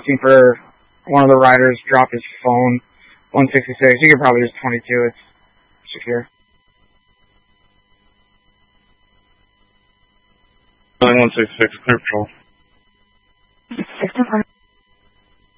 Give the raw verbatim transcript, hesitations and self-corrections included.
looking for one of the riders dropped his phone. one sixty-six. You could probably just twenty-two. It's secure. one sixty-six, clear patrol. six